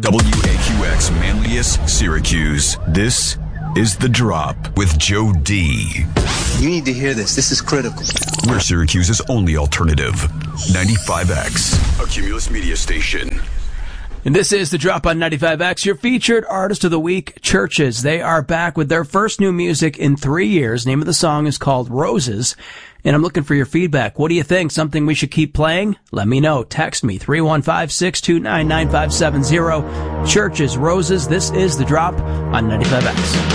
WAQX Manlius, Syracuse. This is The Drop with Joe D. You need to hear this. This is critical. We're Syracuse's only alternative. 95X, a Cumulus media station. And this is The Drop on 95X, your featured artist of the week, Churches. They are back with their first new music in 3 years. Name of the song is called Roses. And I'm looking for your feedback. What do you think? Something we should keep playing? Let me know. Text me, 315-629-9570. Churches, Roses. This is The Drop on 95X.